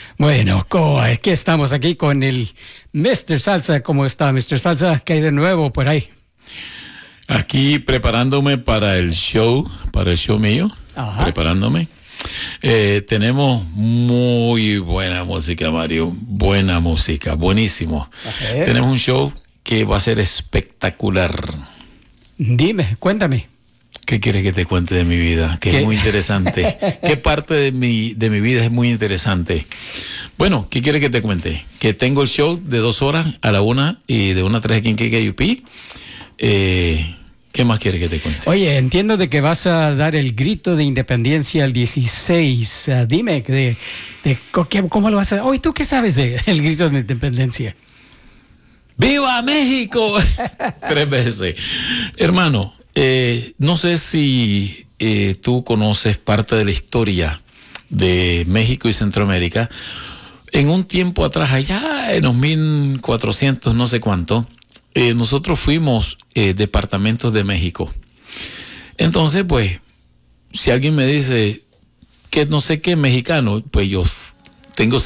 Bueno, aquí estamos aquí con el Mr. Salsa. ¿Cómo está, Mr. Salsa? ¿Qué hay de nuevo por ahí? Aquí preparándome para el show mío. Ajá. Preparándome. Tenemos muy buena música, Mario. Buena música, buenísimo. Tenemos un show que va a ser espectacular. Dime, cuéntame. ¿Qué quieres que te cuente de mi vida? Que ¿Qué? es muy interesante. ¿Qué parte de mi vida es muy interesante? Bueno, ¿qué quieres que te cuente? Que tengo el show de 2 horas a la 1 y de 1 a 3 aquí en KKUP. ¿Qué más quieres que te cuente? Oye, entiendo de que vas a dar el grito de independencia el 16. Dime, ¿cómo lo vas a...? Oye, ¿tú qué sabes del grito de independencia? ¡Viva México! 3 veces. Hermano, no sé si tú conoces parte de la historia de México y Centroamérica. En un tiempo atrás, allá en los 1400, no sé cuánto, nosotros fuimos departamentos de México. Entonces, pues, si alguien me dice que no sé qué mexicano, pues yo tengo